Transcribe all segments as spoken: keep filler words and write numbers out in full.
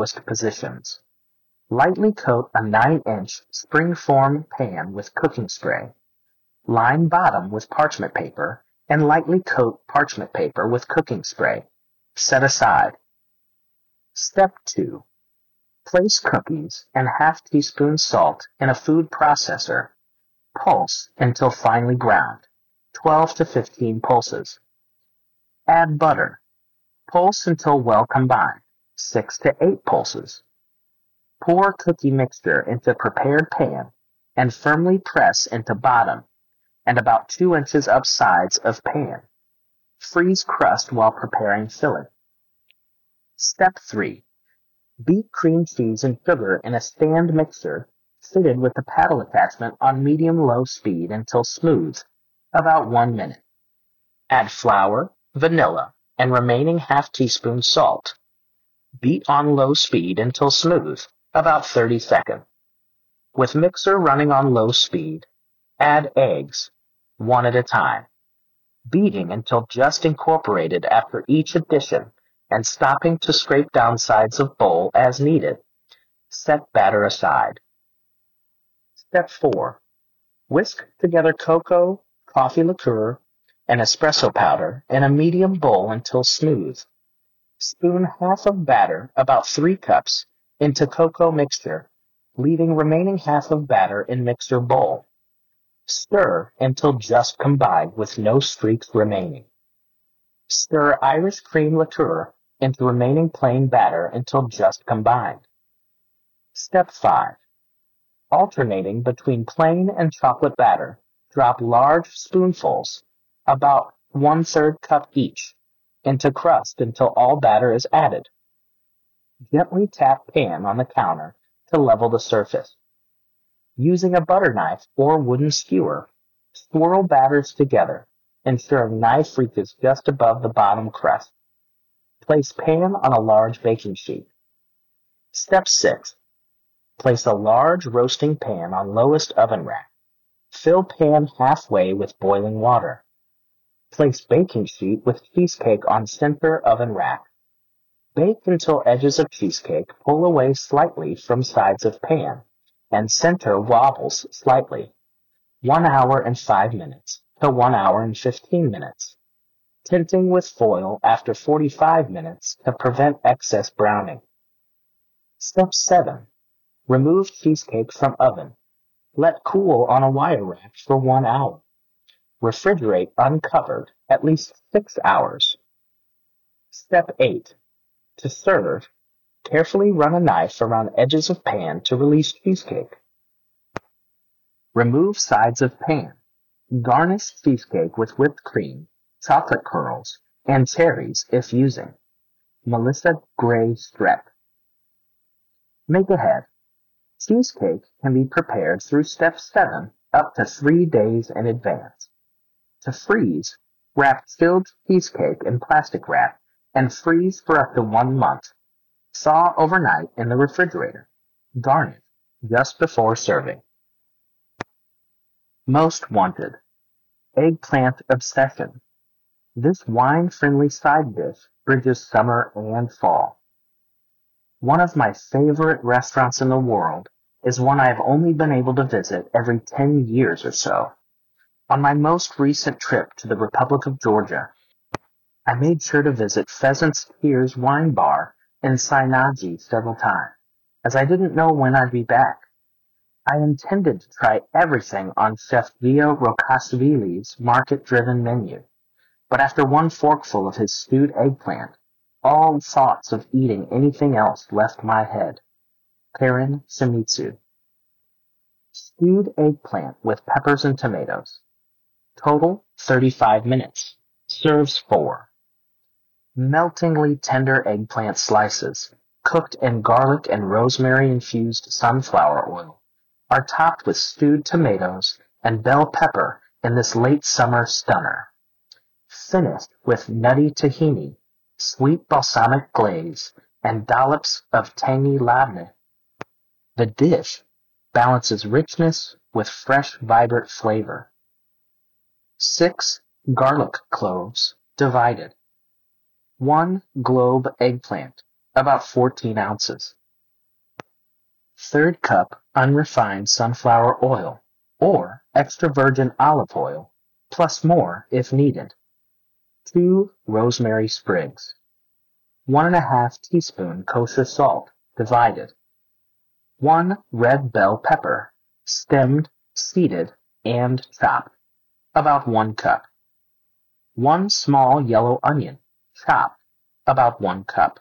lowest positions. Lightly coat a nine inch springform pan with cooking spray. Line bottom with parchment paper and lightly coat parchment paper with cooking spray. Set aside. Step two. Place cookies and half teaspoon salt in a food processor. Pulse until finely ground, twelve to fifteen pulses. Add butter. Pulse until well combined, six to eight pulses. Pour cookie mixture into prepared pan and firmly press into bottom and about two inches up sides of pan. Freeze crust while preparing filling. Step three. Beat cream cheese and sugar in a stand mixer fitted with a paddle attachment on medium-low speed until smooth, about one minute. Add flour, vanilla, and remaining half teaspoon salt. Beat on low speed until smooth, about thirty seconds. With mixer running on low speed, add eggs, one at a time, beating until just incorporated after each addition and stopping to scrape down sides of bowl as needed. Set batter aside. Step four. Whisk together cocoa, coffee liqueur, and espresso powder in a medium bowl until smooth. Spoon half of batter, about three cups, into cocoa mixture, leaving remaining half of batter in mixer bowl. Stir until just combined with no streaks remaining. Stir Irish cream liqueur into remaining plain batter until just combined. Step five. Alternating between plain and chocolate batter, drop large spoonfuls, about one-third cup each, into crust until all batter is added. Gently tap pan on the counter to level the surface. Using a butter knife or wooden skewer, swirl batters together, ensuring knife reaches just above the bottom crust. Place pan on a large baking sheet. Step six. Place a large roasting pan on lowest oven rack. Fill pan halfway with boiling water. Place baking sheet with cheesecake on center oven rack. Bake until edges of cheesecake pull away slightly from sides of pan and center wobbles slightly. One hour and five minutes to one hour and fifteen minutes. Tinting with foil after forty-five minutes to prevent excess browning. Step seven. Remove cheesecake from oven. Let cool on a wire rack for one hour. Refrigerate uncovered at least six hours. Step eight. To serve, carefully run a knife around edges of pan to release cheesecake. Remove sides of pan. Garnish cheesecake with whipped cream, chocolate curls, and cherries if using. Melissa Gray Streck. Make ahead. Cheesecake can be prepared through step seven up to three days in advance. To freeze, wrap chilled cheesecake in plastic wrap and freeze for up to one month. Thaw overnight in the refrigerator. Garnish just before serving. Most wanted. Eggplant obsession. This wine-friendly side dish bridges summer and fall. One of my favorite restaurants in the world is one I've only been able to visit every ten years or so. On my most recent trip to the Republic of Georgia, I made sure to visit Pheasant's Piers Wine Bar in Sainaji several times, as I didn't know when I'd be back. I intended to try everything on Chef Gio Rokasvili's market-driven menu, but after one forkful of his stewed eggplant, all thoughts of eating anything else left my head. Karen Shimizu. Stewed eggplant with peppers and tomatoes. Total thirty-five minutes. Serves four. Meltingly tender eggplant slices, cooked in garlic and rosemary-infused sunflower oil, are topped with stewed tomatoes and bell pepper in this late summer stunner. Finished with nutty tahini, sweet balsamic glaze, and dollops of tangy labneh. The dish balances richness with fresh, vibrant flavor. Six garlic cloves divided. One globe eggplant, about fourteen ounces. Third cup unrefined sunflower oil or extra virgin olive oil, plus more if needed. Two rosemary sprigs. One and a half teaspoon kosher salt, divided. One red bell pepper, stemmed, seeded, and chopped, about one cup. One small yellow onion, chopped, about one cup.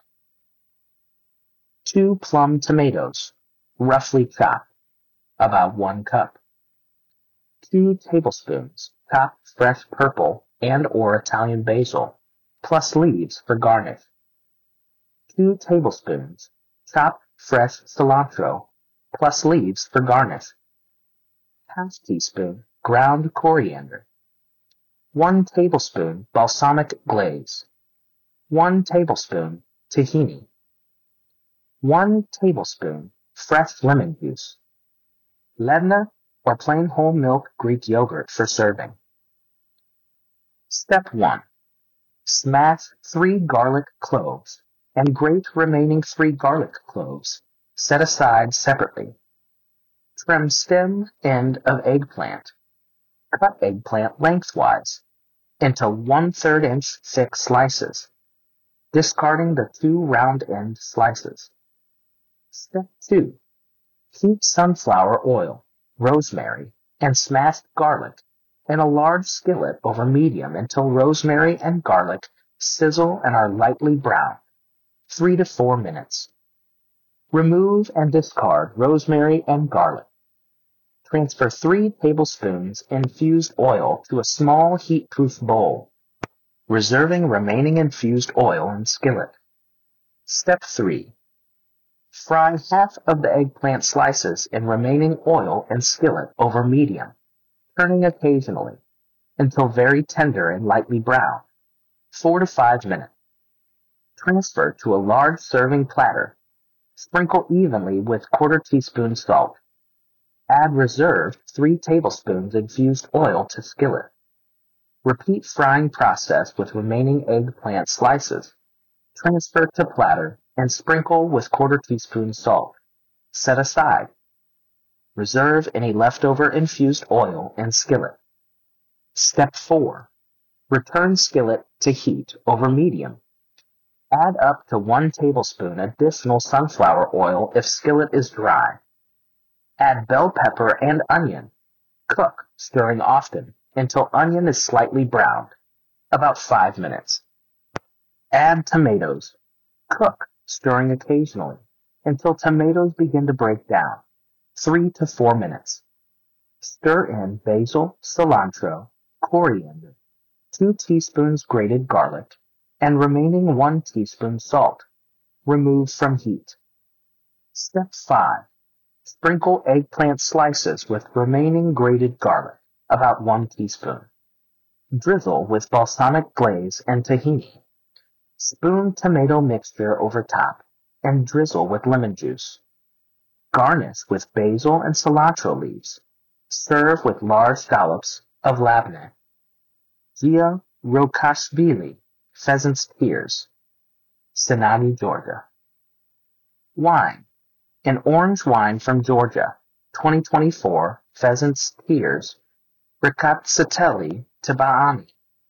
Two plum tomatoes, roughly chopped, about one cup. Two tablespoons chopped fresh purple and or Italian basil, plus leaves for garnish. Two tablespoons chopped fresh cilantro, plus leaves for garnish. Half teaspoon ground coriander. One tablespoon balsamic glaze. One tablespoon tahini. One tablespoon fresh lemon juice. Levna or plain whole milk Greek yogurt for serving. Step one. Smash three garlic cloves and grate remaining three garlic cloves, set aside separately. Trim stem end of eggplant. Cut eggplant lengthwise into one-third inch thick slices, discarding the two round end slices. Step two. Heat sunflower oil, rosemary, and smashed garlic in a large skillet over medium until rosemary and garlic sizzle and are lightly browned, three to four minutes. Remove and discard rosemary and garlic. Transfer three tablespoons infused oil to a small heat-proof bowl, reserving remaining infused oil in skillet. Step three. Fry half of the eggplant slices in remaining oil and skillet over medium, turning occasionally, until very tender and lightly brown, four to five minutes. Transfer to a large serving platter. Sprinkle evenly with quarter teaspoon salt. Add reserved three tablespoons infused oil to skillet. Repeat frying process with remaining eggplant slices. Transfer to platter and sprinkle with quarter teaspoon salt. Set aside. Reserve any leftover infused oil in skillet. Step four. Return skillet to heat over medium. Add up to one tablespoon additional sunflower oil if skillet is dry. Add bell pepper and onion. Cook, stirring often, until onion is slightly browned, about five minutes. Add tomatoes. Cook, stirring occasionally, until tomatoes begin to break down, three to four minutes. Stir in basil, cilantro, coriander, two teaspoons grated garlic, and remaining one teaspoon salt. Remove from heat. Step five. Sprinkle eggplant slices with remaining grated garlic, about one teaspoon. Drizzle with balsamic glaze and tahini. Spoon tomato mixture over top and drizzle with lemon juice. Garnish with basil and cilantro leaves. Serve with large dollops of labneh. Gia Rokashvili, Pheasant's Tears, Cincinnati, Georgia. Wine. An orange wine from Georgia, twenty twenty-four, Pheasant's Tears, Riccatsatelli Tibaani.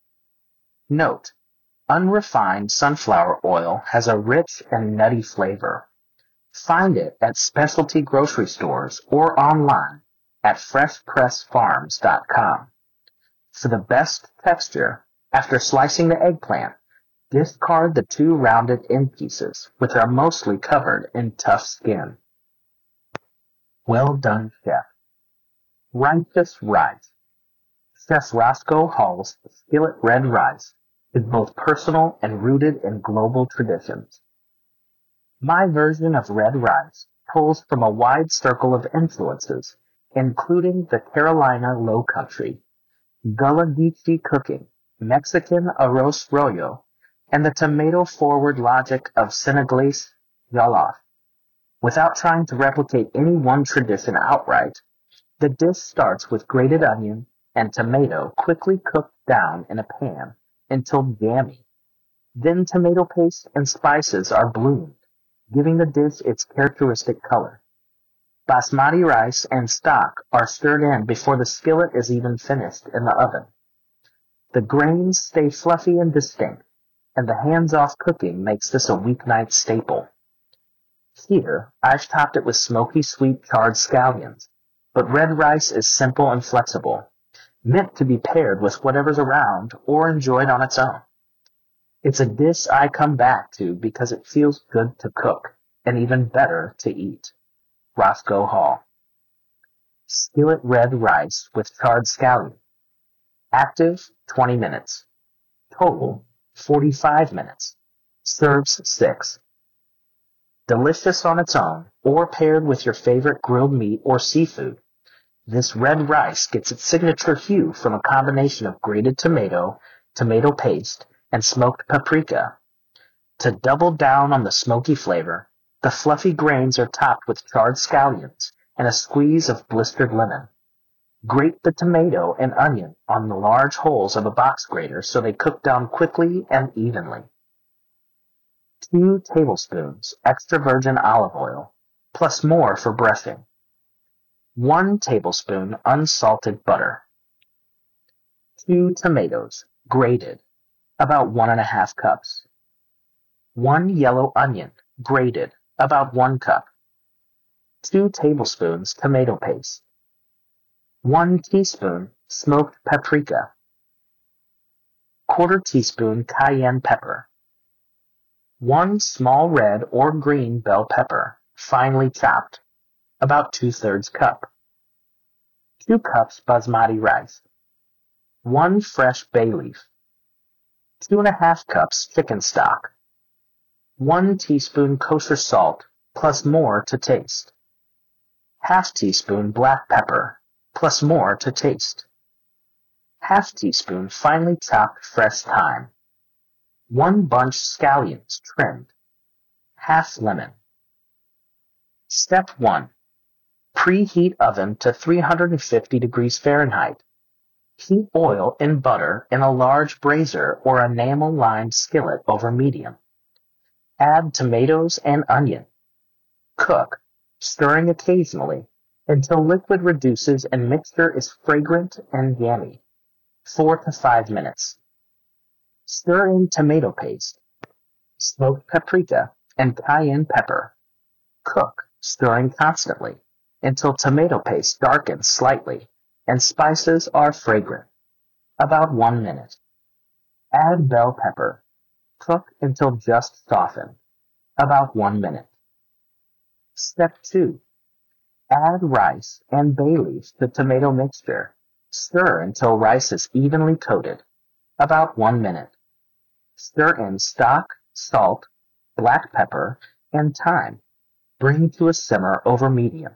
Note: unrefined sunflower oil has a rich and nutty flavor. Find it at specialty grocery stores or online at fresh press farms dot com. For the best texture, after slicing the eggplant, discard the two rounded end pieces, which are mostly covered in tough skin. Well done, Chef. Righteous Rice. Chef Roscoe Hall's Skillet Red Rice is both personal and rooted in global traditions. My version of red rice pulls from a wide circle of influences, including the Carolina Low Country, Gullah Geechee cooking, Mexican arroz rollo, and the tomato-forward logic of Senegalese jollof. Without trying to replicate any one tradition outright, the dish starts with grated onion and tomato quickly cooked down in a pan until jammy. Then tomato paste and spices are bloomed, giving the dish its characteristic color. Basmati rice and stock are stirred in before the skillet is even finished in the oven. The grains stay fluffy and distinct, and the hands-off cooking makes this a weeknight staple. Here, I've topped it with smoky sweet charred scallions, but red rice is simple and flexible, meant to be paired with whatever's around or enjoyed on its own. It's a dish I come back to because it feels good to cook, and even better to eat. Roscoe Hall. Skillet red rice with charred scallion. Active, twenty minutes. Total, forty-five minutes. Serves six. Delicious on its own, or paired with your favorite grilled meat or seafood. This red rice gets its signature hue from a combination of grated tomato, tomato paste, and smoked paprika. To double down on the smoky flavor, the fluffy grains are topped with charred scallions and a squeeze of blistered lemon. Grate the tomato and onion on the large holes of a box grater so they cook down quickly and evenly. Two tablespoons extra virgin olive oil, plus more for brushing. One tablespoon unsalted butter. Two tomatoes, grated, about one and a half cups. One yellow onion, grated, about one cup. Two tablespoons tomato paste. One teaspoon smoked paprika. Quarter teaspoon cayenne pepper. One small red or green bell pepper, finely chopped, about two-thirds cup. Two cups basmati rice. One fresh bay leaf. Two and a half cups chicken stock. One teaspoon kosher salt, plus more to taste. Half teaspoon black pepper, plus more to taste. Half teaspoon finely chopped fresh thyme. One bunch scallions trimmed. Half lemon. Step one. Preheat oven to three hundred fifty degrees Fahrenheit. Heat oil and butter in a large brazier or enamel-lined skillet over medium. Add tomatoes and onion. Cook, stirring occasionally, until liquid reduces and mixture is fragrant and yummy. Four to five minutes. Stir in tomato paste, smoked paprika, and cayenne pepper. Cook, stirring constantly, until tomato paste darkens slightly and spices are fragrant. About one minute. Add bell pepper. Cook until just softened. About one minute. Step two. Add rice and bay leaf to tomato mixture. Stir until rice is evenly coated. About one minute. Stir in stock, salt, black pepper, and thyme. Bring to a simmer over medium.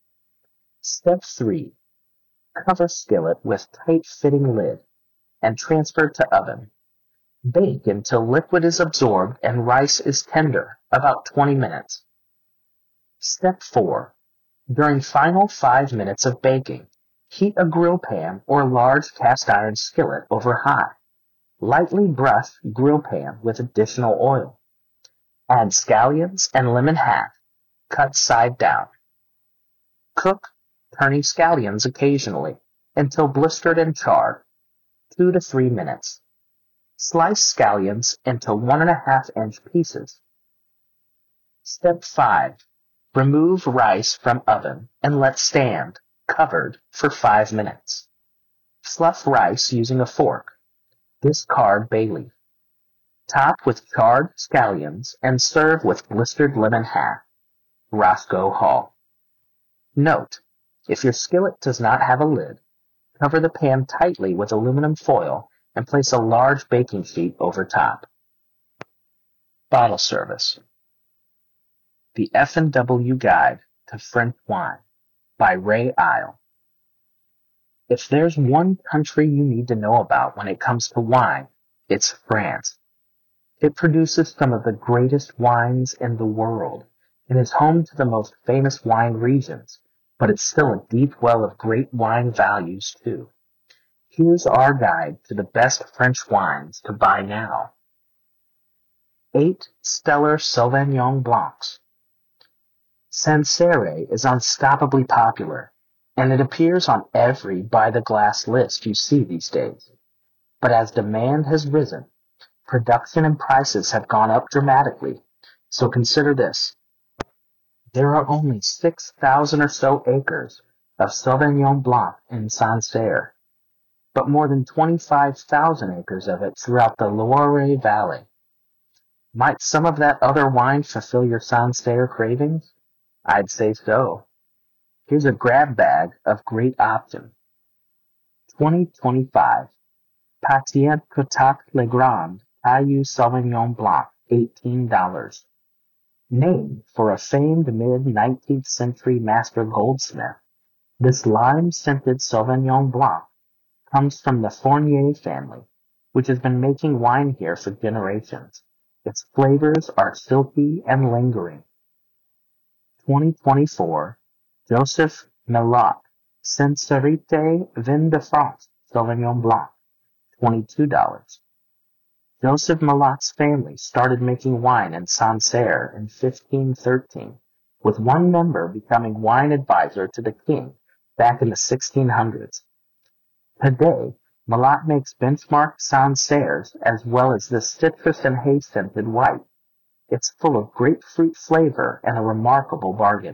Step three. Cover skillet with tight-fitting lid and transfer to oven. Bake until liquid is absorbed and rice is tender, about twenty minutes. Step four. During final five minutes of baking, heat a grill pan or large cast iron skillet over high. Lightly brush grill pan with additional oil. Add scallions and lemon half, cut side down. Cook, turning scallions occasionally, until blistered and charred, two to three minutes. Slice scallions into one and a half inch pieces. Step five. Remove rice from oven and let stand, covered, for five minutes. Fluff rice using a fork. Discard bay leaf. Top with charred scallions and serve with blistered lemon half. Roscoe Hall. Note, if your skillet does not have a lid, cover the pan tightly with aluminum foil and place a large baking sheet over top. Bottle service. The F and W Guide to French Wine by Ray Isle. If there's one country you need to know about when it comes to wine, it's France. It produces some of the greatest wines in the world and is home to the most famous wine regions, but it's still a deep well of great wine values too. Here's our guide to the best French wines to buy now. eight stellar Sauvignon Blancs. Sancerre is unstoppably popular, and it appears on every by-the-glass list you see these days. But as demand has risen, production and prices have gone up dramatically. So consider this. There are only six thousand or so acres of Sauvignon Blanc in Sancerre, but more than twenty-five thousand acres of it throughout the Loire Valley. Might some of that other wine fulfill your Sancerre cravings? I'd say so. Here's a grab bag of great options. twenty twenty-five Patient Cotac Legrand Cailloux Sauvignon Blanc, eighteen dollars. Named for a famed mid-nineteenth century master goldsmith, this lime-scented Sauvignon Blanc comes from the Fournier family, which has been making wine here for generations. Its flavors are silky and lingering. twenty twenty-four Joseph Melot Sincérité Vin de France Sauvignon Blanc, twenty-two dollars. Joseph Melot's family started making wine in Sancerre in fifteen thirteen, with one member becoming wine advisor to the king back in the sixteen hundreds. Today, Melot makes benchmark Sancerres as well as this citrus and hay-scented white. It's full of grapefruit flavor and a remarkable bargain.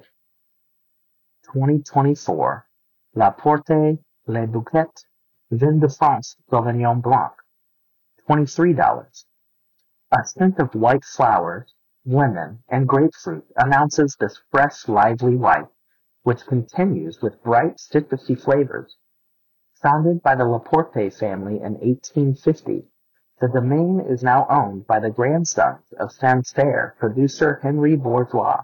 twenty twenty-four La Porte Le Bouquet Vin de France Sauvignon Blanc, twenty-three dollars. A scent of white flowers, lemon, and grapefruit announces this fresh, lively white, which continues with bright, citrusy flavors. Founded by the Laporte family in eighteen fifty, the domain is now owned by the grandsons of Sancerre producer Henri Bourgeois.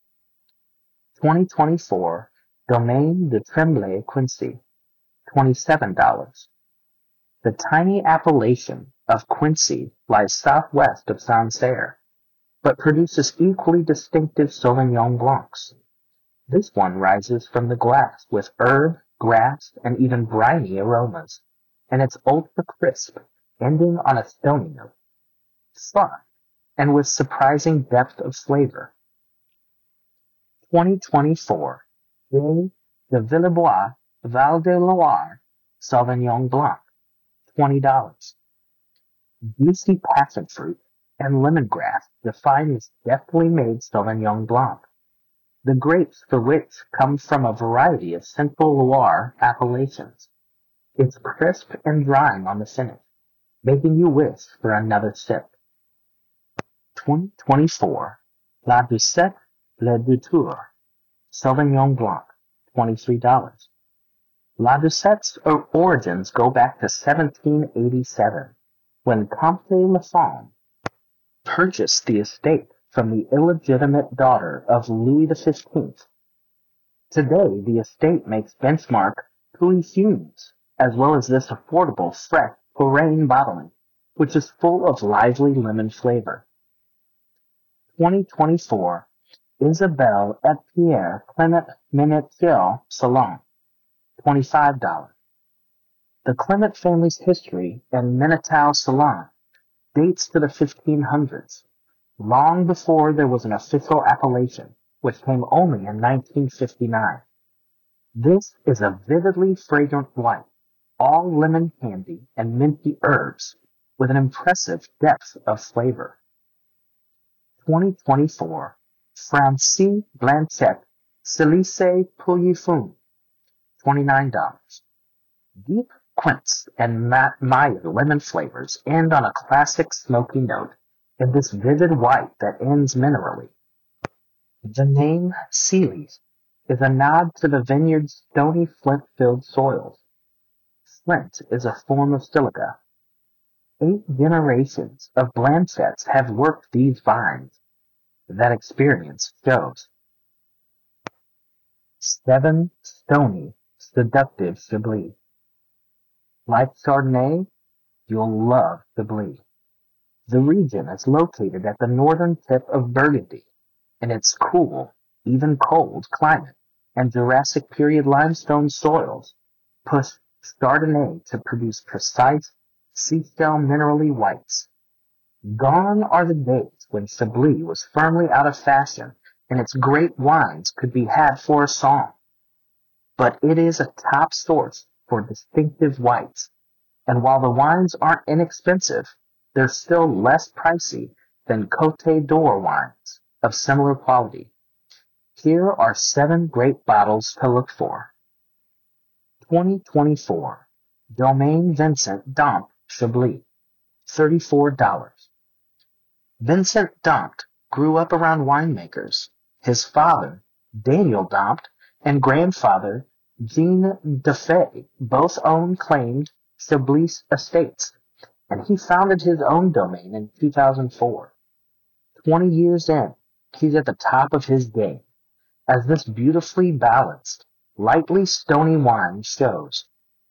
twenty twenty-four Domaine de Tremblay Quincy, twenty-seven dollars. The tiny appellation of Quincy lies southwest of Sancerre, but produces equally distinctive Sauvignon Blancs. This one rises from the glass with herb, grass, and even briny aromas, and it's ultra crisp, ending on a stony note. Fun, and with surprising depth of flavor. twenty twenty-four Vieille de Villebois Val de Loire Sauvignon Blanc, twenty dollars. Juicy passion fruit and lemongrass define this deftly made Sauvignon Blanc. The grapes for which come from a variety of Central Loire appellations. It's crisp and drying on the finish, making you wish for another sip. twenty twenty-four La Doucette Le Doutour Sauvignon Blanc, twenty-three dollars. La Doucette's origins go back to seventeen eighty-seven, when Comte Lafon purchased the estate from the illegitimate daughter of Louis the fifteenth. Today, the estate makes benchmark Pouilly fumes, as well as this affordable, fresh Touraine bottling, which is full of lively lemon flavor. twenty twenty-four Isabelle et Pierre Clement Menetier Salon, twenty-five dollars. The Clement family's history in Menetal Salon dates to the fifteen hundreds, long before there was an official appellation, which came only in nineteen fifty-nine. This is a vividly fragrant white, all lemon candy and minty herbs, with an impressive depth of flavor. twenty twenty-four Francis Blanchette Silice Pouilly Fume, twenty-nine dollars. Deep quince and Meyer lemon flavors end on a classic smoky note in this vivid white that ends minerally. The name Celis is a nod to the vineyard's stony flint-filled soils. Flint is a form of silica. Eight generations of Blanchettes have worked these vines. That experience shows. Seven stony, seductive Chablis. Like Chardonnay, you'll love Chablis. The region is located at the northern tip of Burgundy, and its cool, even cold climate and Jurassic period limestone soils push Chardonnay to produce precise, seashell minerally whites. Gone are the days when Chablis was firmly out of fashion and its great wines could be had for a song. But it is a top source for distinctive whites, and while the wines aren't inexpensive, they're still less pricey than Côte d'Or wines of similar quality. Here are seven great bottles to look for. twenty twenty-four Domaine Vincent Dompt Chablis, thirty-four dollars. Vincent Dompt grew up around winemakers. His father, Daniel Dompt, and grandfather, Jean Defay, both owned claimed Chablis estates, and he founded his own domain in two thousand four. Twenty years in, he's at the top of his game, as this beautifully balanced, lightly stony wine shows.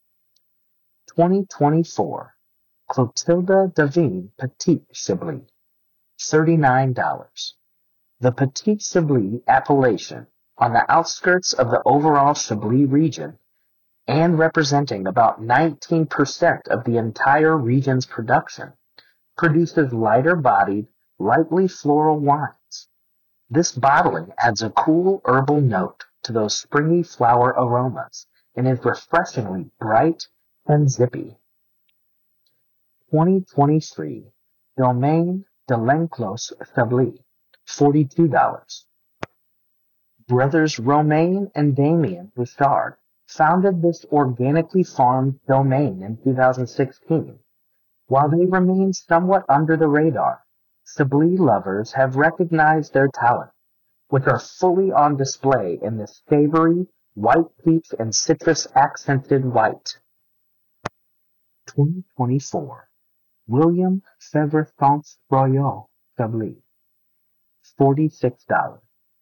twenty twenty-four Clotilde Davin Petit Chablis, thirty-nine dollars. The Petit Chablis appellation, on the outskirts of the overall Chablis region, and representing about nineteen percent of the entire region's production, produces lighter-bodied, lightly floral wines. This bottling adds a cool herbal note to those springy flower aromas and is refreshingly bright and zippy. twenty twenty-three Domaine de l'Enclos Chablis, forty-two dollars. Brothers Romain and Damien Bouchard founded this organically farmed domain in two thousand sixteen. While they remain somewhat under the radar, Chablis lovers have recognized their talent, which are fully on display in this savory, white peach and citrus accented white. twenty twenty-four William Feverfance Royal Chablis, forty-six dollars.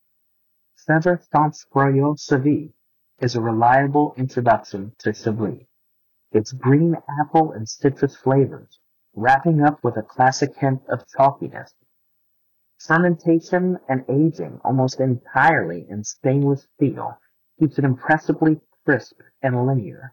Feverfance Royal Chablis is a reliable introduction to Chablis. Its green apple and citrus flavors, wrapping up with a classic hint of chalkiness. Fermentation and aging almost entirely in stainless steel keeps it impressively crisp and linear.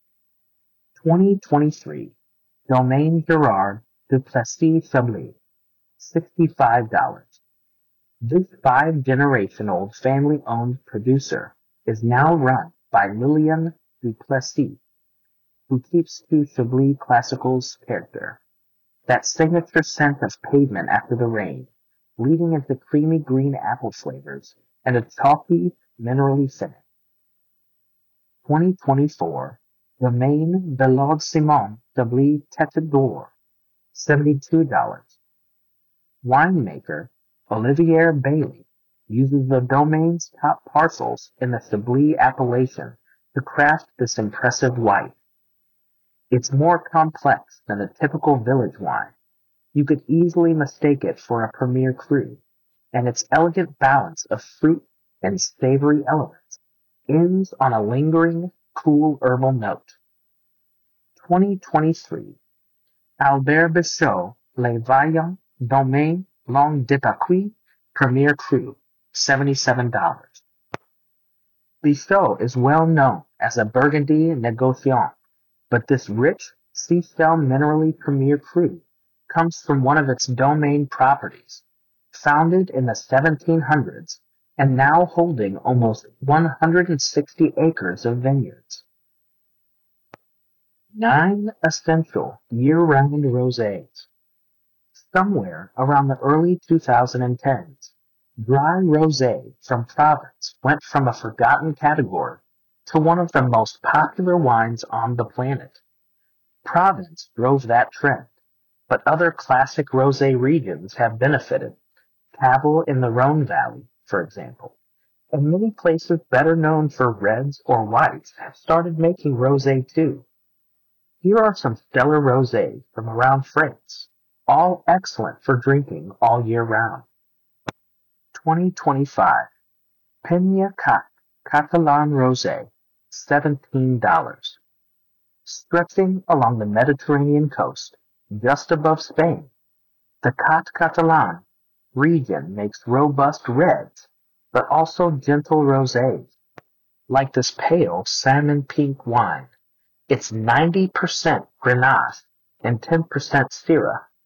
twenty twenty-three Domaine Gerard du Plessis Chablis, sixty-five dollars. This five-generation-old family-owned producer is now run by Lillian du Plessis, who keeps to Chablis Classical's character, that signature scent of pavement after the rain, leading into creamy green apple flavors and a chalky, minerally finish. twenty twenty-four Domaine Bellade Simon Chablis Tête d'Or, seventy-two dollars. Winemaker Olivier Bailey uses the domaine's top parcels in the Chablis appellation to craft this impressive white. It's more complex than a typical village wine. You could easily mistake it for a Premier Cru, and its elegant balance of fruit and savory elements ends on a lingering, cool herbal note. twenty twenty-three Albert Bichot Les Vaillants Domaine Long d'Epaquis Premier Cru, seventy-seven dollars. Bichot is well known as a Burgundy négociant, but this rich, seashell minerally Premier Cru comes from one of its domain properties, founded in the seventeen hundreds and now holding almost one hundred sixty acres of vineyards. Nine essential year-round rosés. Somewhere around the early twenty tens, dry rosé from Provence went from a forgotten category to one of the most popular wines on the planet. Provence drove that trend, but other classic rosé regions have benefited, Caval in the Rhone Valley, for example, and many places better known for reds or whites have started making rosé too. Here are some stellar rosés from around France, all excellent for drinking all year round. twenty twenty-five Peña Cat Catalan Rosé, seventeen dollars. Stretching along the Mediterranean coast, just above Spain, the Cat Catalan region makes robust reds, but also gentle rosés, like this pale salmon pink wine. It's ninety percent Grenache and ten percent Syrah.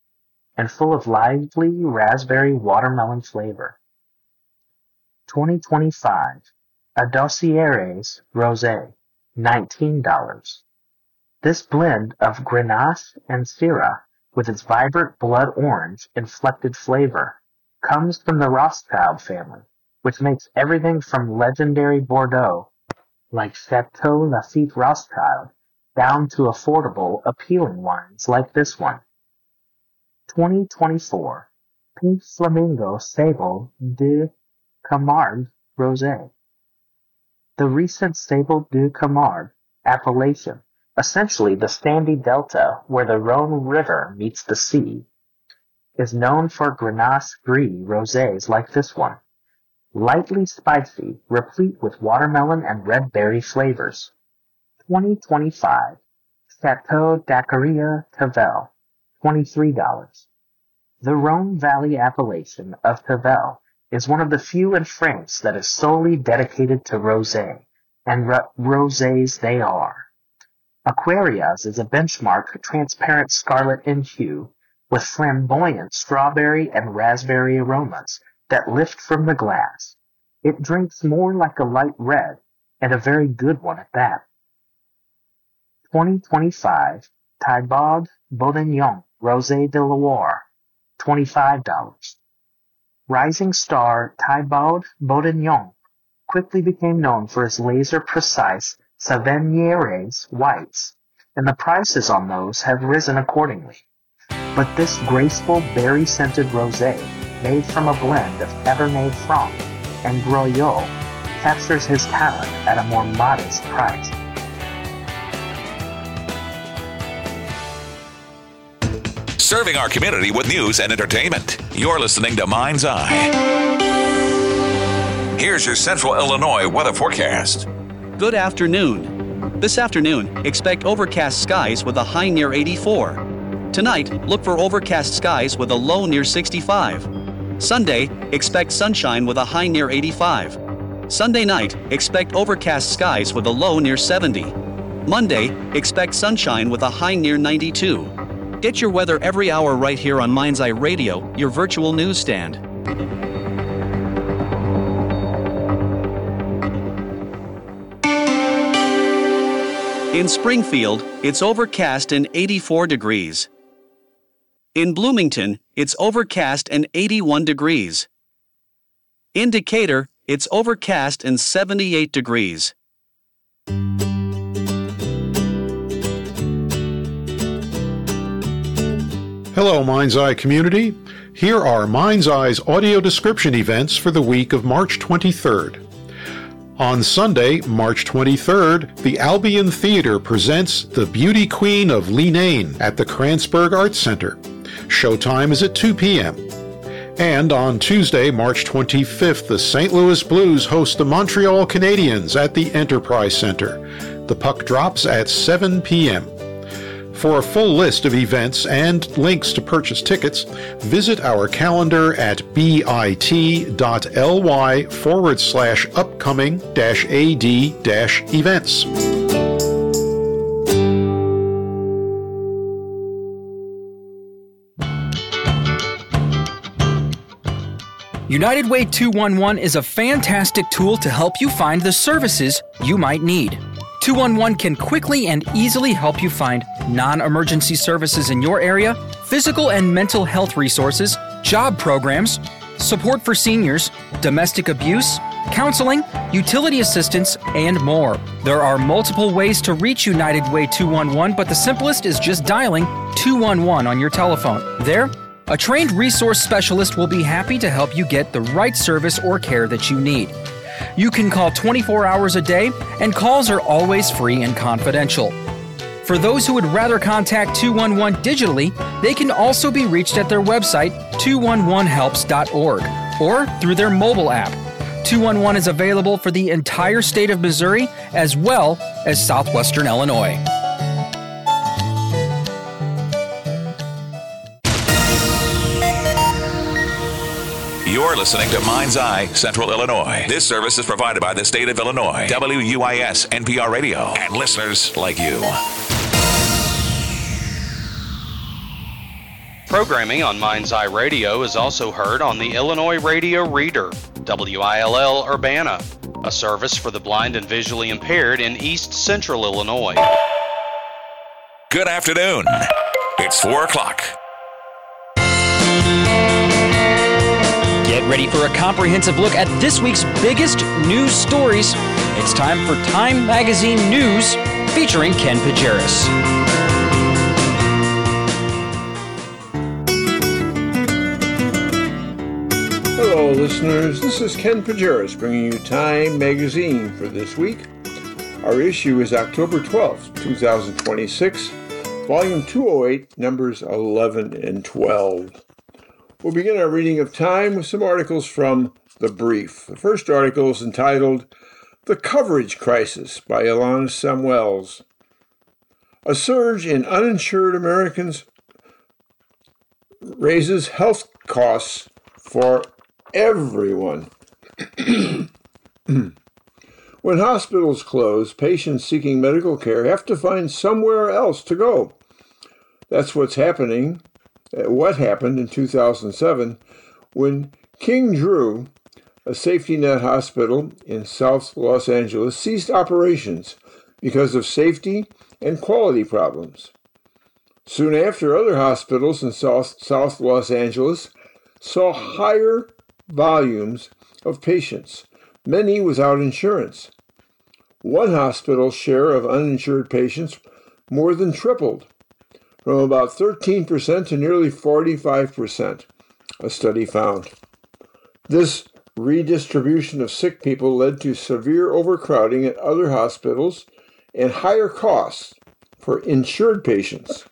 and full of lively raspberry watermelon flavor. twenty twenty-five Adocieres Rosé, nineteen dollars. This blend of Grenache and Syrah, with its vibrant blood orange inflected flavor, comes from the Rothschild family, which makes everything from legendary Bordeaux, like Chateau Lafite Rothschild, down to affordable, appealing wines like this one. twenty twenty-four Pink Flamingo Sable de Camargue Rosé. The recent Sable de Camargue appellation, essentially the sandy delta where the Rhone River meets the sea, is known for Grenache Gris rosés like this one, lightly spicy, replete with watermelon and red berry flavors. twenty twenty-five Chateau d'Aquarria Tavel, twenty-three dollars. The Rhone Valley appellation of Tavel is one of the few in France that is solely dedicated to rosé, and ro- rosés they are. Aquarias is a benchmark transparent scarlet in hue, with flamboyant strawberry and raspberry aromas that lift from the glass. It drinks more like a light red, and a very good one at that. twenty twenty-five Thibaud Bourguignon Rosé de Loire, twenty-five dollars. Rising star Thibaud Bourguignon quickly became known for his laser-precise Savennieres whites, and the prices on those have risen accordingly. But this graceful berry-scented rosé, made from a blend of Cabernet Franc and Grouillot, captures his talent at a more modest price. Serving our community with news and entertainment. You're listening to Mind's Eye. Here's your Central Illinois weather forecast. Good afternoon. This afternoon, expect overcast skies with a high near eighty-four. Tonight, look for overcast skies with a low near sixty-five. Sunday, expect sunshine with a high near eighty-five. Sunday night, expect overcast skies with a low near seventy. Monday, expect sunshine with a high near ninety-two. Get your weather every hour right here on Mind's Eye Radio, your virtual newsstand. In Springfield, it's overcast and eighty-four degrees. In Bloomington, it's overcast and eighty-one degrees. In Decatur, it's overcast and seventy-eight degrees. Hello, Mind's Eye community. Here are Mind's Eye's audio description events for the week of March twenty-third. On Sunday, March twenty-third, the Albion Theater presents The Beauty Queen of Leenane at the Kranzberg Arts Center. Showtime is at two p.m. And on Tuesday, March twenty-fifth, the Saint Louis Blues host the Montreal Canadiens at the Enterprise Center. The puck drops at seven p.m. For a full list of events and links to purchase tickets, visit our calendar at bit.ly forward slash upcoming dash ad dash events. United Way two one one is a fantastic tool to help you find the services you might need. two one one can quickly and easily help you find non-emergency services in your area, physical and mental health resources, job programs, support for seniors, domestic abuse, counseling, utility assistance, and more. There are multiple ways to reach United Way two one one, but the simplest is just dialing two one one on your telephone. There, a trained resource specialist will be happy to help you get the right service or care that you need. You can call twenty-four hours a day, and calls are always free and confidential. For those who would rather contact two one one digitally, they can also be reached at their website, two one one helps dot org, or through their mobile app. two one one is available for the entire state of Missouri, as well as southwestern Illinois. You're listening to Mind's Eye, Central Illinois. This service is provided by the state of Illinois, W U I S N P R Radio, and listeners like you. Programming on Mind's Eye Radio is also heard on the Illinois Radio Reader, W I L L Urbana, a service for the blind and visually impaired in East Central Illinois. Good afternoon. It's four o'clock. Get ready for a comprehensive look at this week's biggest news stories. It's time for Time Magazine News, featuring Ken Pajeris. Hello, listeners. This is Ken Pajeris bringing you Time Magazine for this week. Our issue is October twelfth, twenty twenty-six, Volume two oh eight, numbers eleven and twelve. We'll begin our reading of Time with some articles from The Brief. The first article is entitled The Coverage Crisis by Ilana Samuels. A surge in uninsured Americans raises health costs for everyone. When hospitals close, patients seeking medical care have to find somewhere else to go. That's what's happening, what happened in two thousand seven when King Drew, a safety net hospital in South Los Angeles, ceased operations because of safety and quality problems. Soon after, other hospitals in South, South Los Angeles saw higher volumes of patients, many without insurance. One hospital's share of uninsured patients more than tripled, from about thirteen percent to nearly forty-five percent, a study found. This redistribution of sick people led to severe overcrowding at other hospitals and higher costs for insured patients.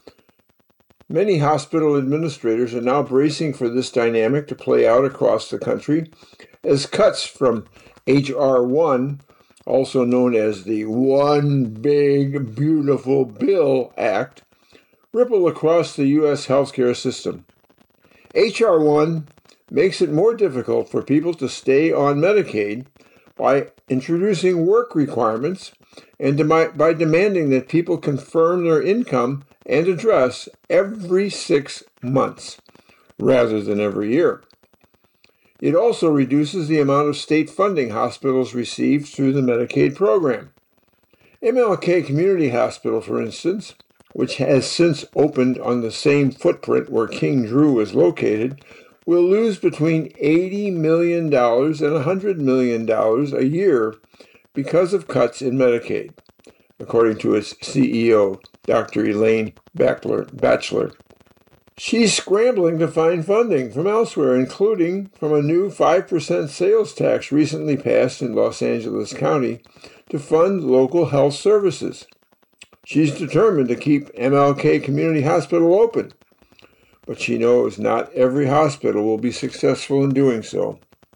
Many hospital administrators are now bracing for this dynamic to play out across the country as cuts from H R one, also known as the One Big Beautiful Bill Act, ripple across the U S healthcare system. H R one makes it more difficult for people to stay on Medicaid by introducing work requirements and dem- by demanding that people confirm their income and address every six months rather than every year. It also reduces the amount of state funding hospitals receive through the Medicaid program. M L K Community Hospital, for instance, which has since opened on the same footprint where King Drew is located, will lose between eighty million dollars and one hundred million dollars a year because of cuts in Medicaid, according to its C E O, Doctor Elaine Batchelor. She's scrambling to find funding from elsewhere, including from a new five percent sales tax recently passed in Los Angeles County to fund local health services. She's determined to keep M L K Community Hospital open, but she knows not every hospital will be successful in doing so.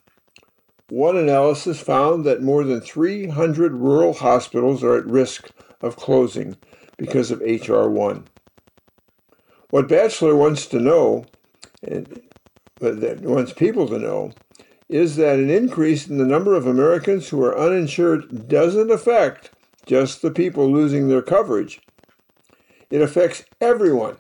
One analysis found that more than three hundred rural hospitals are at risk of closing because of H R one. What Batchelor wants to know, and that wants people to know, is that an increase in the number of Americans who are uninsured doesn't affect just the people losing their coverage. It affects everyone.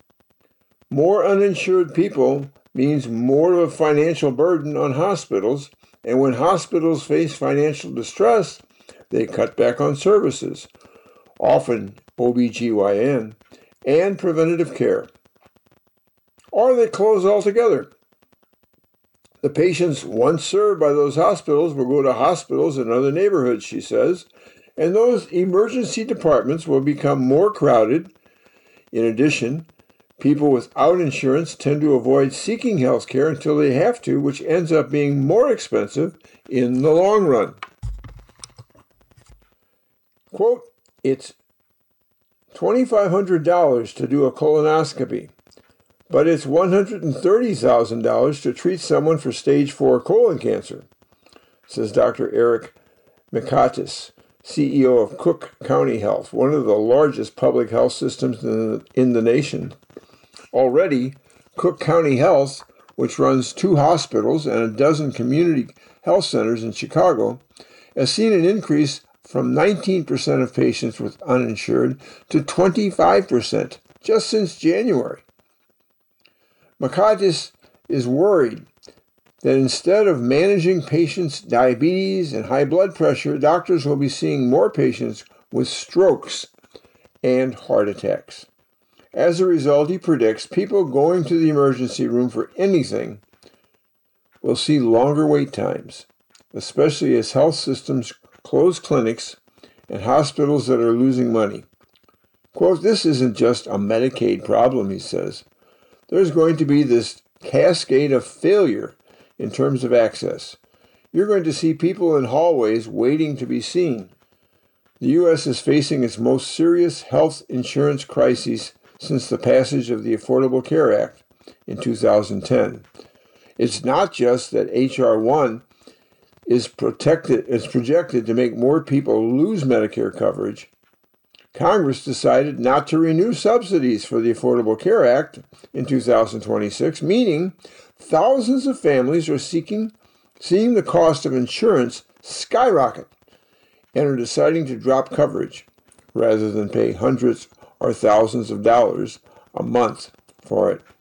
More uninsured people means more of a financial burden on hospitals, and when hospitals face financial distress, they cut back on services, often O B G Y N, and preventative care. Or they close altogether. The patients once served by those hospitals will go to hospitals in other neighborhoods, she says, and those emergency departments will become more crowded. In addition, people without insurance tend to avoid seeking health care until they have to, which ends up being more expensive in the long run. Quote, it's two thousand five hundred dollars to do a colonoscopy, but it's one hundred thirty thousand dollars to treat someone for stage four colon cancer, says Doctor Eric Mikatis, C E O of Cook County Health, one of the largest public health systems in the, in the nation. Already, Cook County Health, which runs two hospitals and a dozen community health centers in Chicago, has seen an increase from nineteen percent of patients with uninsured to twenty-five percent just since January. Makatis is worried that instead of managing patients' diabetes and high blood pressure, doctors will be seeing more patients with strokes and heart attacks. As a result, he predicts people going to the emergency room for anything will see longer wait times, especially as health systems close clinics and hospitals that are losing money. Quote, "This isn't just a Medicaid problem," he says. "There's going to be this cascade of failure in terms of access. You're going to see people in hallways waiting to be seen." The U S is facing its most serious health insurance crisis since the passage of the Affordable Care Act in two thousand ten. It's not just that H R one is protected is projected to make more people lose Medicare coverage. Congress decided not to renew subsidies for the Affordable Care Act in two thousand twenty-six, meaning thousands of families are seeking seeing the cost of insurance skyrocket and are deciding to drop coverage rather than pay hundreds or thousands of dollars a month for it.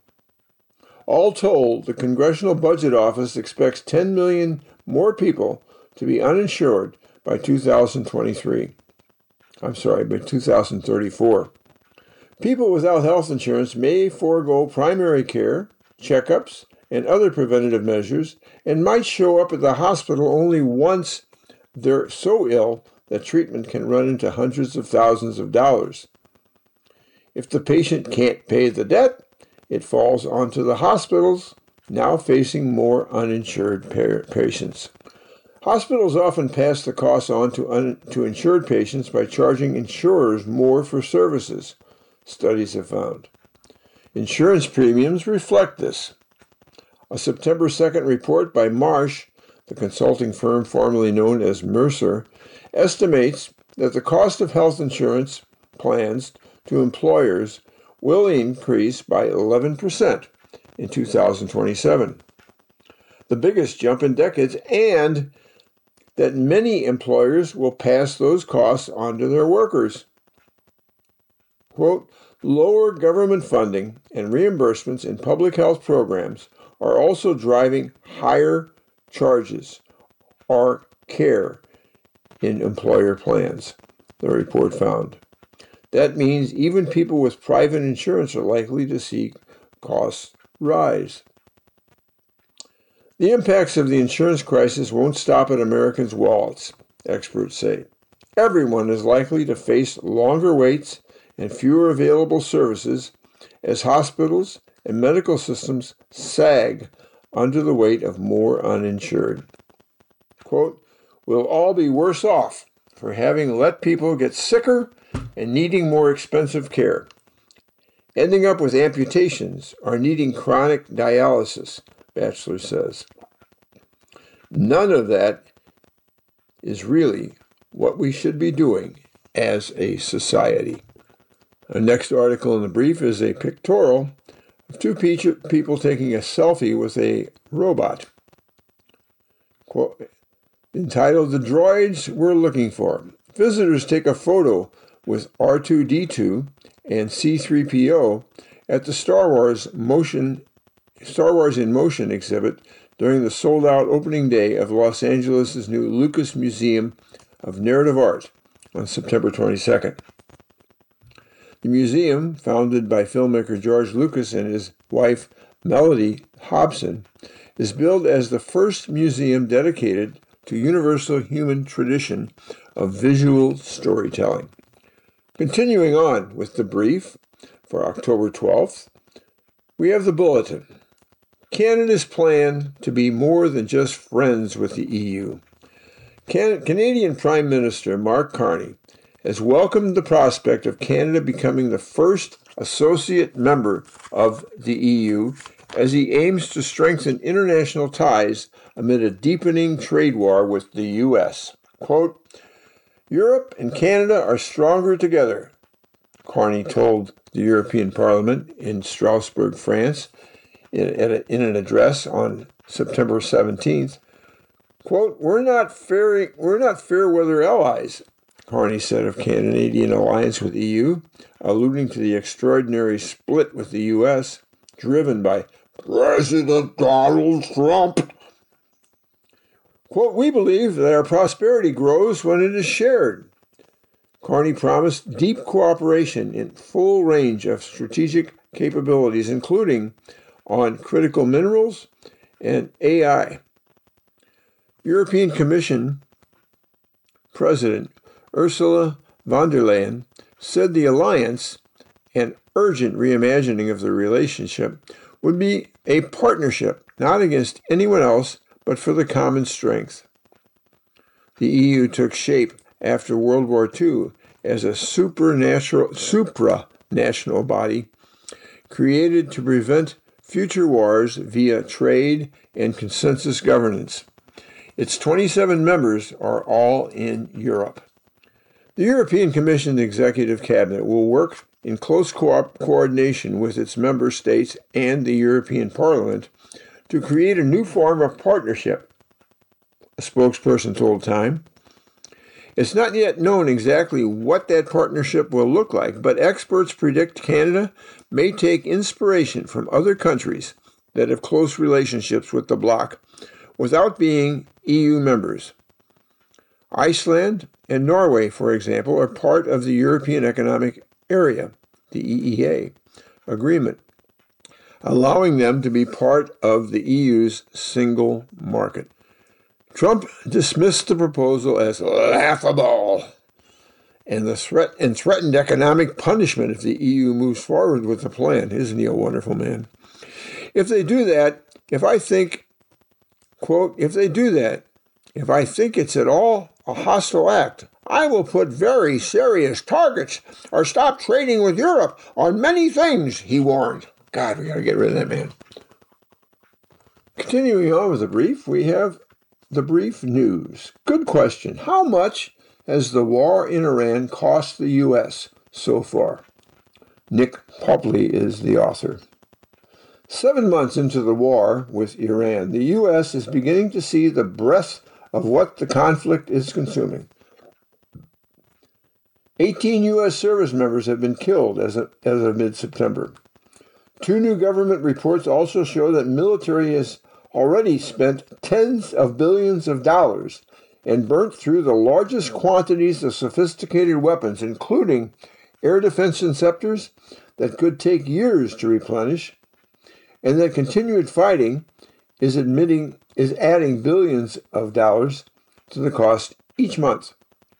All told, the Congressional Budget Office expects ten million more people to be uninsured by two thousand twenty-three. I'm sorry, by two thousand thirty-four. People without health insurance may forego primary care, checkups, and other preventative measures, and might show up at the hospital only once they're so ill that treatment can run into hundreds of thousands of dollars. If the patient can't pay the debt, it falls onto the hospitals, now facing more uninsured patients. Hospitals often pass the costs on to, un- to insured patients by charging insurers more for services, studies have found. Insurance premiums reflect this. A September second report by Marsh, the consulting firm formerly known as Mercer, estimates that the cost of health insurance plans to employers will increase by eleven percent in two thousand twenty-seven, the biggest jump in decades, and that many employers will pass those costs on to their workers. Quote, "Lower government funding and reimbursements in public health programs are also driving higher charges or care in employer plans," the report found. That means even people with private insurance are likely to see costs rise. The impacts of the insurance crisis won't stop at Americans' wallets, experts say. Everyone is likely to face longer waits and fewer available services as hospitals and medical systems sag under the weight of more uninsured. Quote, "We'll all be worse off for having let people get sicker and needing more expensive care, ending up with amputations or needing chronic dialysis," Batchelor says. None of that is really what we should be doing as a society. Our next article in the brief is a pictorial of two people taking a selfie with a robot. Quote, entitled "The Droids We're Looking For." Visitors take a photo with R two D two and C three P O at the Star Wars Motion Star Wars in Motion exhibit during the sold-out opening day of Los Angeles' new Lucas Museum of Narrative Art on September twenty-second. The museum, founded by filmmaker George Lucas and his wife Melody Hobson, is billed as the first museum dedicated to universal human tradition of visual storytelling. Continuing on with the brief for October twelfth, we have the bulletin. Canada's plan to be more than just friends with the E U. Can- Canadian Prime Minister Mark Carney has welcomed the prospect of Canada becoming the first associate member of the E U as he aims to strengthen international ties amid a deepening trade war with the U S. Quote, "Europe and Canada are stronger together," Carney told the European Parliament in Strasbourg, France, in, in an address on September seventeenth. Quote, we're not fair, we're not fair weather allies, Carney said of Canadian alliance with E U, alluding to the extraordinary split with the U S driven by President Donald Trump. Quote, we believe that our prosperity grows when it is shared. Carney promised deep cooperation in full range of strategic capabilities, including on critical minerals and A I. European Commission President Ursula von der Leyen said the alliance, an urgent reimagining of the relationship, would be a partnership, not against anyone else, but for the common strength. The E U took shape after World War Two as a supernatural, supranational body created to prevent future wars via trade and consensus governance. Its twenty-seven members are all in Europe. The European Commission Executive Cabinet will work in close co- coordination with its member states and the European Parliament to create a new form of partnership, a spokesperson told Time. It's not yet known exactly what that partnership will look like, but experts predict Canada may take inspiration from other countries that have close relationships with the bloc without being E U members. Iceland and Norway, for example, are part of the European Economic Area, the E E A, agreement, allowing them to be part of the E U's single market. Trump dismissed the proposal as laughable and the threat and threatened economic punishment if the E U moves forward with the plan. Isn't he a wonderful man? If they do that, if I think, quote, if they do that, if I think it's at all a hostile act, I will put very serious targets or stop trading with Europe on many things, he warned. God, we got to get rid of that man. Continuing on with the brief, we have the brief news. Good question. How much has the war in Iran cost the U S so far? Nick Popley is the author. Seven months into the war with Iran, the U S is beginning to see the breadth of what the conflict is consuming. eighteen U S service members have been killed as of, as of mid-September. Two new government reports also show that military has already spent tens of billions of dollars and burnt through the largest quantities of sophisticated weapons, including air defense interceptors that could take years to replenish, and that continued fighting is admitting is adding billions of dollars to the cost each month.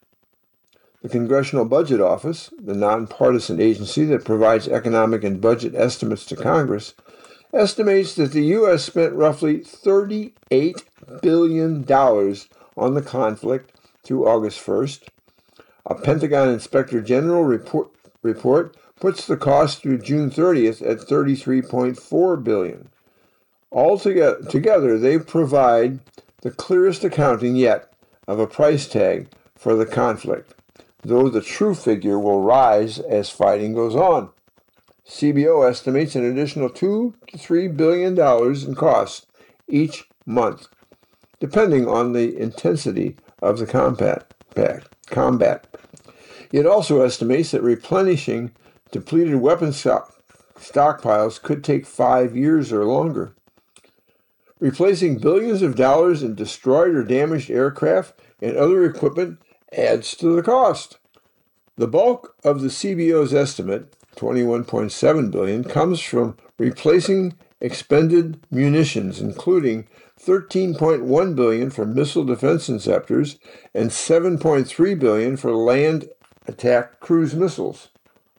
The Congressional Budget Office, the nonpartisan agency that provides economic and budget estimates to Congress, estimates that the U S spent roughly thirty-eight billion dollars on the conflict through August first. A Pentagon Inspector General report, report puts the cost through June thirtieth at thirty-three point four billion dollars. Altogether, together, they provide the clearest accounting yet of a price tag for the conflict, though the true figure will rise as fighting goes on. C B O estimates an additional two to three billion dollars in costs each month, depending on the intensity of the combat. combat. It also estimates that replenishing depleted weapon stock, stockpiles could take five years or longer. Replacing billions of dollars in destroyed or damaged aircraft and other equipment adds to the cost. The bulk of the C B O's estimate, twenty-one point seven billion dollars, comes from replacing expended munitions, including thirteen point one billion dollars for missile defense interceptors and seven point three billion dollars for land attack cruise missiles.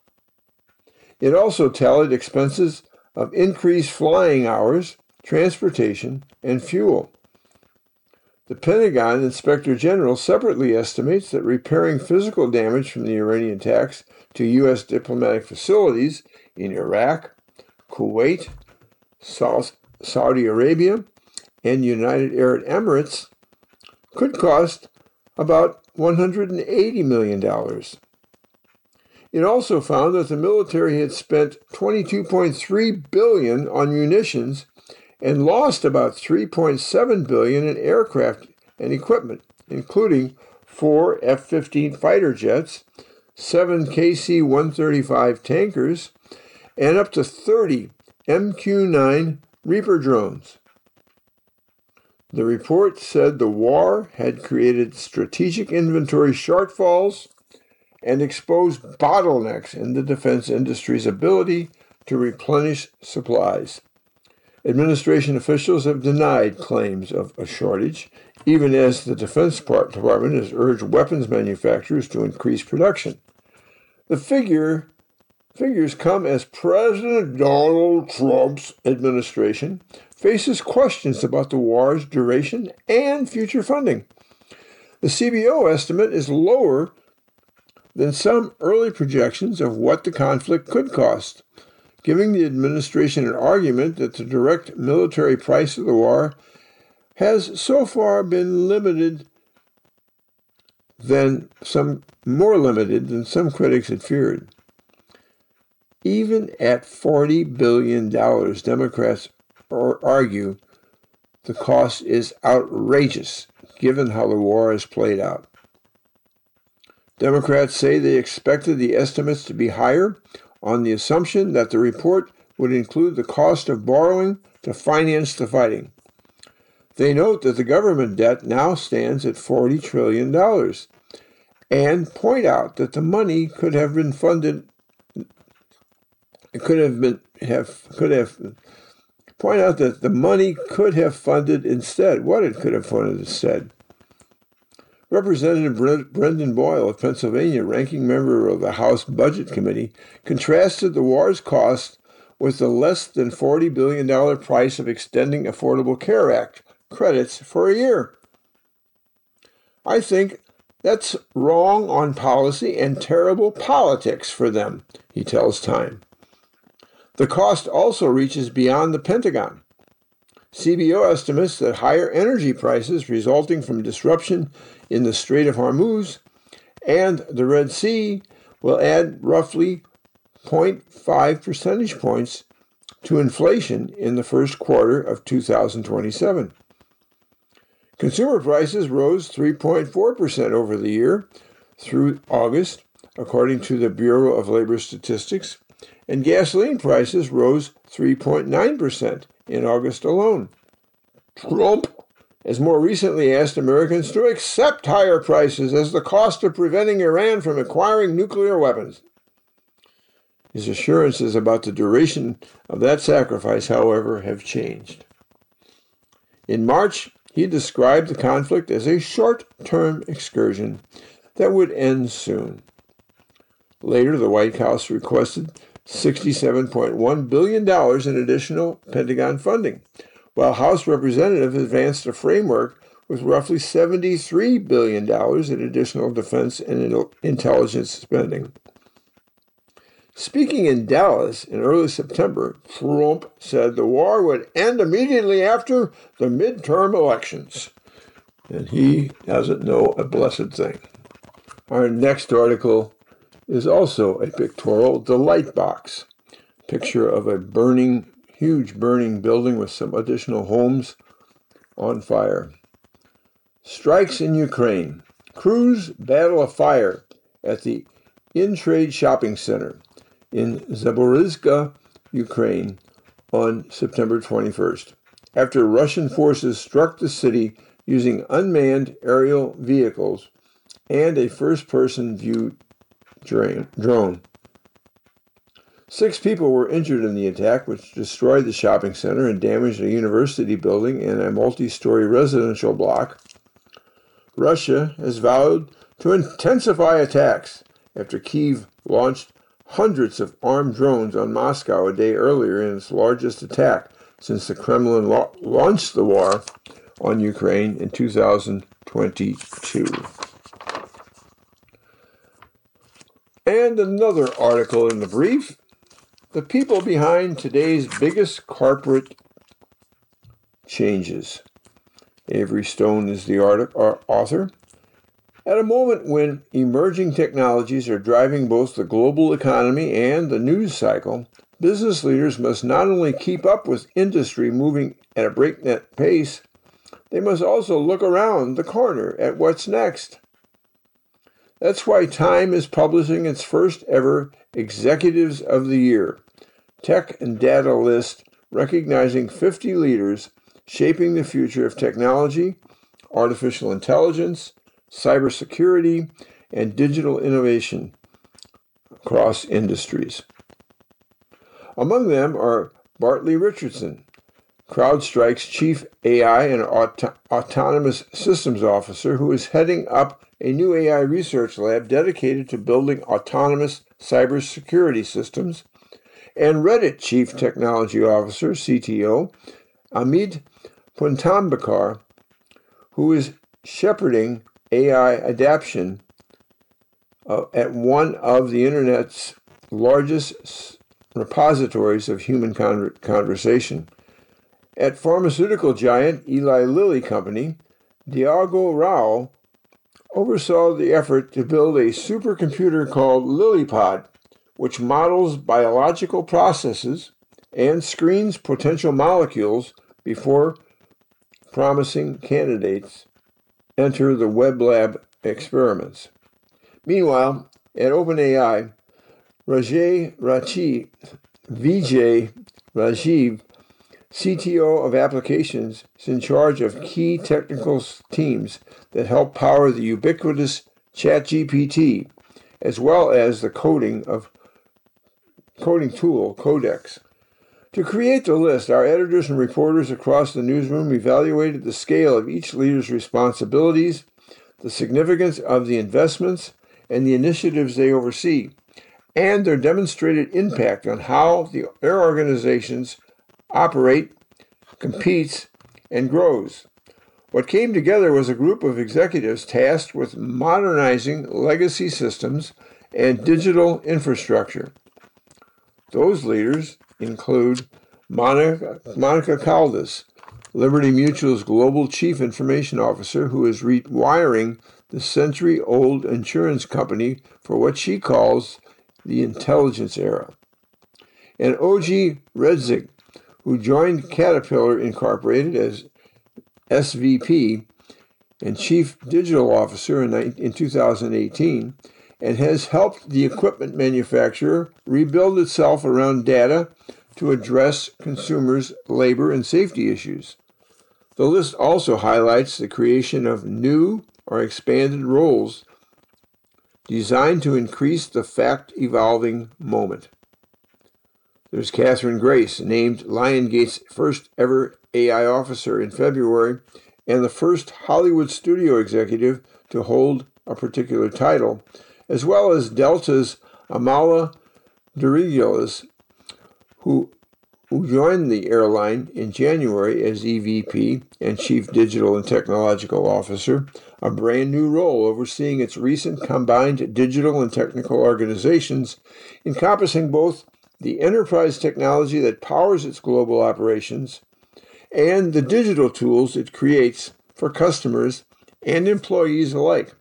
It also tallied expenses of increased flying hours, transportation, and fuel. The Pentagon Inspector General separately estimates that repairing physical damage from the Iranian attacks to U S diplomatic facilities in Iraq, Kuwait, South Saudi Arabia, and United Arab Emirates could cost about one hundred eighty million dollars. It also found that the military had spent twenty-two point three billion dollars on munitions and lost about three point seven billion dollars in aircraft and equipment, including four F fifteen fighter jets, seven K C one thirty-five tankers, and up to thirty M Q nine Reaper drones. The report said the war had created strategic inventory shortfalls and exposed bottlenecks in the defense industry's ability to replenish supplies. Administration officials have denied claims of a shortage, even as the Defense Department has urged weapons manufacturers to increase production. The figure Figures come as President Donald Trump's administration faces questions about the war's duration and future funding. The C B O estimate is lower than some early projections of what the conflict could cost, giving the administration an argument that the direct military price of the war has so far been limited than some more limited than some critics had feared. Even at forty billion dollars, Democrats argue the cost is outrageous given how the war has played out. Democrats say they expected the estimates to be higher on the assumption that the report would include the cost of borrowing to finance the fighting. They note that the government debt now stands at forty trillion dollars and point out that the money could have been funded It could have been have could have point out that the money could have funded instead what it could have funded instead. Representative Brendan Boyle of Pennsylvania, ranking member of the House Budget Committee, contrasted the war's cost with the less than forty billion dollars price of extending Affordable Care Act credits for a year. I think that's wrong on policy and terrible politics for them, he tells Time. The cost also reaches beyond the Pentagon. C B O estimates that higher energy prices resulting from disruption in the Strait of Hormuz and the Red Sea will add roughly zero point five percentage points to inflation in the first quarter of two thousand twenty-seven. Consumer prices rose three point four percent over the year through August, according to the Bureau of Labor Statistics, and gasoline prices rose three point nine percent in August alone. Trump has more recently asked Americans to accept higher prices as the cost of preventing Iran from acquiring nuclear weapons. His assurances about the duration of that sacrifice, however, have changed. In March, he described the conflict as a short-term excursion that would end soon. Later, the White House requested sixty-seven point one billion dollars in additional Pentagon funding, while House Representatives advanced a framework with roughly seventy-three billion dollars in additional defense and intelligence spending. Speaking in Dallas in early September, Trump said the war would end immediately after the midterm elections. And he doesn't know a blessed thing. Our next article is also a pictorial, the light box. Picture of a burning, huge burning building with some additional homes on fire. Strikes in Ukraine. Crews battle a fire at the InTrade shopping center in Zaporizhzhia, Ukraine, on September twenty-first, after Russian forces struck the city using unmanned aerial vehicles and a first-person view drone. Six people were injured in the attack, which destroyed the shopping center and damaged a university building and a multi-story residential block. Russia has vowed to intensify attacks after Kyiv launched hundreds of armed drones on Moscow a day earlier in its largest attack since the Kremlin lo- launched the war on Ukraine in two thousand twenty-two. And another article in the brief, the people behind today's biggest corporate changes. Avery Stone is the art- author. At a moment when emerging technologies are driving both the global economy and the news cycle, business leaders must not only keep up with industry moving at a breakneck pace, they must also look around the corner at what's next. That's why Time is publishing its first ever Executives of the Year, Tech and Data list recognizing fifty leaders shaping the future of technology, artificial intelligence, cybersecurity, and digital innovation across industries. Among them are Bartley Richardson, CrowdStrike's Chief A I and Auto- Autonomous Systems Officer, who is heading up a new A I research lab dedicated to building autonomous cybersecurity systems, and Reddit Chief Technology Officer, C T O, Amit Puntambekar, who is shepherding A I adoption uh, at one of the Internet's largest repositories of human con- conversation. At pharmaceutical giant Eli Lilly Company, Diego Rao oversaw the effort to build a supercomputer called LilyPod, which models biological processes and screens potential molecules before promising candidates enter the web lab experiments. Meanwhile, at OpenAI, Rajay Rachi, Vijay Rajiv, C T O of applications, is in charge of key technical teams that help power the ubiquitous ChatGPT, as well as the coding of coding tool Codex. To create the list, our editors and reporters across the newsroom evaluated the scale of each leader's responsibilities, the significance of the investments and the initiatives they oversee, and their demonstrated impact on how the, their organizations operate, competes, and grows. What came together was a group of executives tasked with modernizing legacy systems and digital infrastructure. Those leaders include Monica, Monica Caldas, Liberty Mutual's Global Chief Information Officer, who is rewiring the century-old insurance company for what she calls the intelligence era. And Oji Redzig, who joined Caterpillar Incorporated as S V P and Chief Digital Officer in two thousand eighteen, and has helped the equipment manufacturer rebuild itself around data to address consumers' labor and safety issues. The list also highlights the creation of new or expanded roles designed to increase the fact-evolving moment. There's Catherine Grace, named Lionsgate's first ever A I officer in February, and the first Hollywood studio executive to hold a particular title, as well as Delta's Amala Dirigelis, who, who joined the airline in January as E V P and Chief Digital and Technological Officer, a brand new role overseeing its recent combined digital and technical organizations, encompassing both the enterprise technology that powers its global operations and the digital tools it creates for customers and employees alike.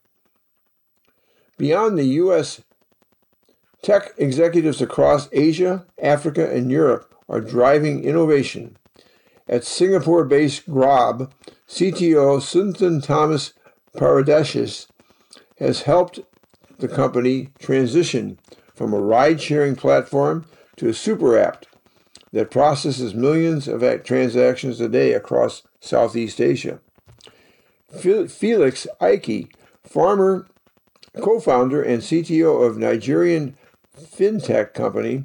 Beyond the U S, tech executives across Asia, Africa, and Europe are driving innovation. At Singapore-based Grab, C T O Suntan Thomas Paradeshis has helped the company transition from a ride-sharing platform to a super app that processes millions of transactions a day across Southeast Asia. Felix Aiki, farmer, co-founder and C T O of Nigerian fintech company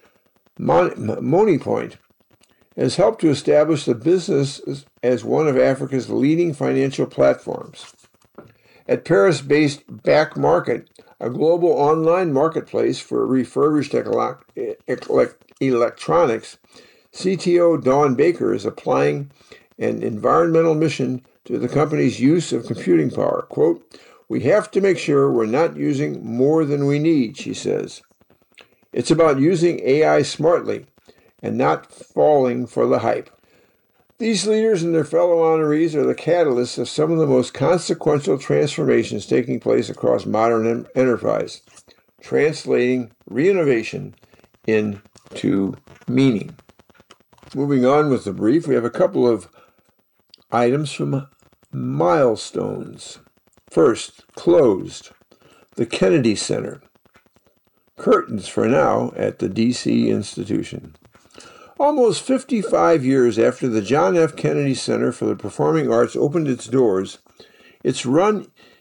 Monipoint, has helped to establish the business as one of Africa's leading financial platforms. At Paris-based Back Market, a global online marketplace for refurbished electronics, C T O Dawn Baker is applying an environmental mission to the company's use of computing power. Quote, "We have to make sure we're not using more than we need," she says. It's about using A I smartly and not falling for the hype. These leaders and their fellow honorees are the catalysts of some of the most consequential transformations taking place across modern en- enterprise, translating re-innovation into meaning. Moving on with the brief, we have a couple of items from milestones. First, closed. The Kennedy Center. Curtains for now at the D C institution. Almost fifty-five years after the John F. Kennedy Center for the Performing Arts opened its doors, its run